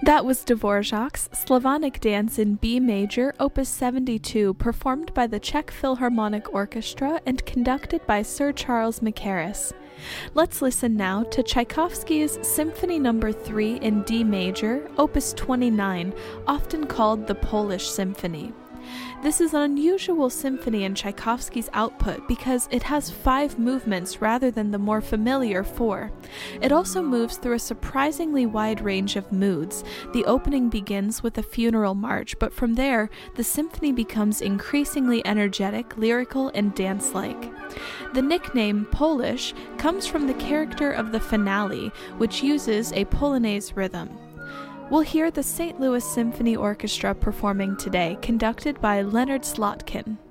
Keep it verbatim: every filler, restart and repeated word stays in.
That was Dvorak's Slavonic Dance in B major, opus seventy-two, performed by the Czech Philharmonic Orchestra and conducted by Sir Charles Mackerras. Let's listen now to Tchaikovsky's Symphony Number three in D major, opus twenty-nine, often called the Polish Symphony. This is an unusual symphony in Tchaikovsky's output because it has five movements rather than the more familiar four. It also moves through a surprisingly wide range of moods. The opening begins with a funeral march, but from there, the symphony becomes increasingly energetic, lyrical, and dance-like. The nickname Polish comes from the character of the finale, which uses a Polonaise rhythm. We'll hear the Saint Louis Symphony Orchestra performing today, conducted by Leonard Slotkin.